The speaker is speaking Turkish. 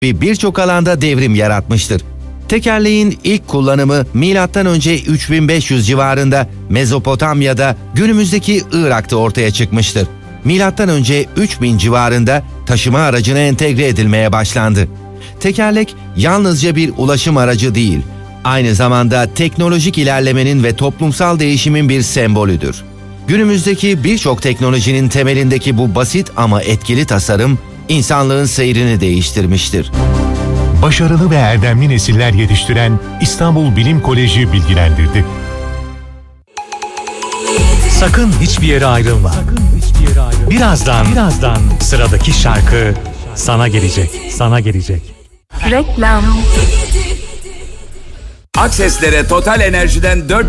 birçok alanda devrim yaratmıştır. Tekerleğin ilk kullanımı M.Ö. 3500 civarında Mezopotamya'da, günümüzdeki Irak'ta ortaya çıkmıştır. M.Ö. 3000 civarında taşıma aracına entegre edilmeye başlandı. Tekerlek yalnızca bir ulaşım aracı değil, aynı zamanda teknolojik ilerlemenin ve toplumsal değişimin bir sembolüdür. Günümüzdeki birçok teknolojinin temelindeki bu basit ama etkili tasarım, insanlığın seyrini değiştirmiştir. Başarılı ve erdemli nesiller yetiştiren İstanbul Bilim Koleji bilgilendirdi. Sakın hiçbir yere ayrılma. Birazdan sıradaki şarkı sana gelecek. Reklam. Akseslere Total Enerji'den 4